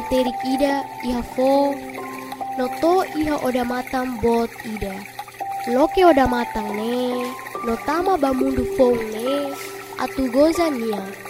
terik ida iha fo, noto iha oda matang bot ida. Loke oda matang ne, notama bamundu fong ne, atu goza nia.